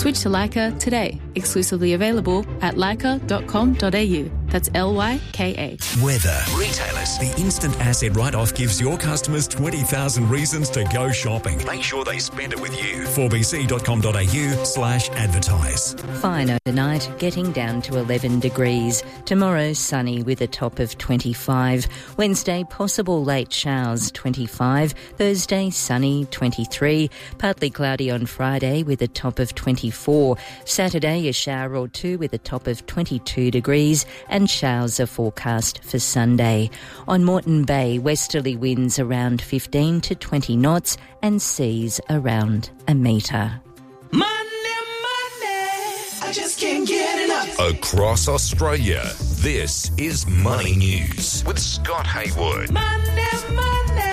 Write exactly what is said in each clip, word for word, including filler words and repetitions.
Switch to Leica today. Exclusively available at leica dot com dot a u. That's L Y K A. Weather. Retailers. The instant asset write-off gives your customers twenty thousand reasons to go shopping. Make sure they spend it with you. four b c dot com dot a u slash advertise. Fine overnight, getting down to eleven degrees. Tomorrow, sunny with a top of twenty-five. Wednesday, possible late showers, twenty-five. Thursday, sunny, twenty-three. Partly cloudy on Friday with a top of twenty-four. Saturday, a shower or two with a top of twenty-two degrees. And showers are forecast for Sunday. On Moreton Bay, westerly winds around fifteen to twenty knots and seas around a metre. Money, money, I just can't get enough. Across Australia, this is Money News with Scott Haywood. Money, money.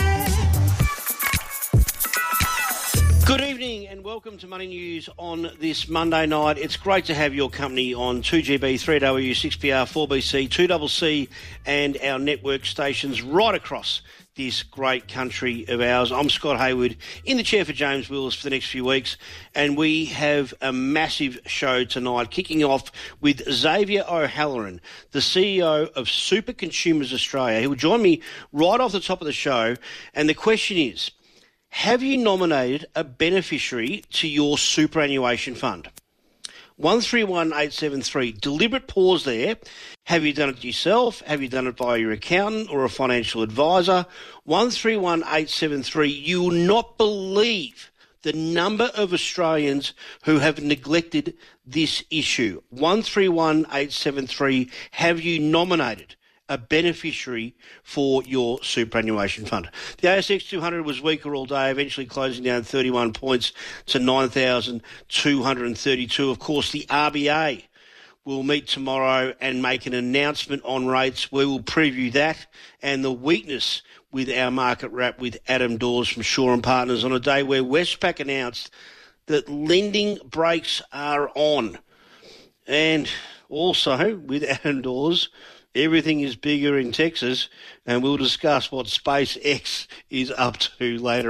Good evening and welcome to Money News on this Monday night. It's great to have your company on two G B, three W, six P R, four B C, two C C and our network stations right across this great country of ours. I'm Scott Haywood, in the chair for James Willis for the next few weeks, and we have a massive show tonight, kicking off with Xavier O'Halloran, the C E O of Super Consumers Australia. He will join me right off the top of the show, and the question is, have you nominated a beneficiary to your superannuation fund? one three one eight seven three. Deliberate pause there. Have you done it yourself? Have you done it via your accountant or a financial advisor? one three one eight seven three. You will not believe the number of Australians who have neglected this issue. one three one eight seven three. Have you nominated a beneficiary for your superannuation fund? The A S X two hundred was weaker all day, eventually closing down thirty-one points to nine thousand two hundred thirty-two. Of course, the R B A will meet tomorrow and make an announcement on rates. We will preview that and the weakness with our market wrap with Adam Dawes from Shaw and Partners on a day where Westpac announced that lending brakes are on. And also with Adam Dawes, everything is bigger in Texas, and we'll discuss what SpaceX is up to later